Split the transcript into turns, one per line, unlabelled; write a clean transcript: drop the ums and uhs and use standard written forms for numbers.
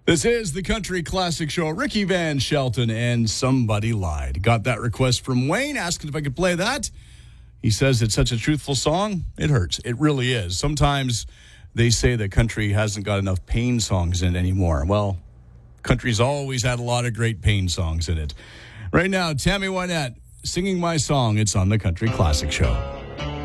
This is the Country Classic Show. Ricky Van Shelton and Somebody Lied. Got that request from Wayne, asking if I could play that. He says it's such a truthful song, it hurts. It really is. Sometimes they say that country hasn't got enough pain songs in it anymore. Well, country's always had a lot of great pain songs in it. Right now, Tammy Wynette singing my song. It's on the Country Classic Show.